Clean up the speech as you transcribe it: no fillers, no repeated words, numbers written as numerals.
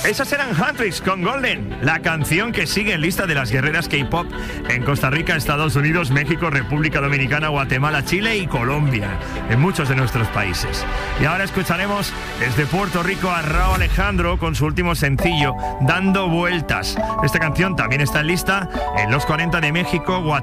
Esas eran Huntrix con Golden, la canción que sigue en lista de las guerreras K-pop en Costa Rica, Estados Unidos, México, República Dominicana, Guatemala, Chile y Colombia, en muchos de nuestros países. Y ahora escucharemos desde Puerto Rico a Rauw Alejandro con su último sencillo, Dando Vueltas. Esta canción también está en lista en los 40 de México, Guatemala